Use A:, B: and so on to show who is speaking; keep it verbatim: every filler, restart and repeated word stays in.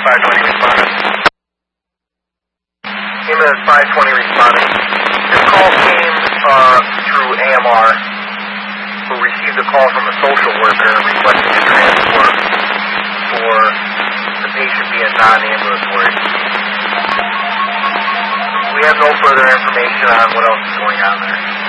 A: five twenty responded. Ambulance five twenty responded. This call came uh, through A M R, who received a call from a social worker requesting a transport for the patient being non-ambulatory. We have no further information on what else is going on there.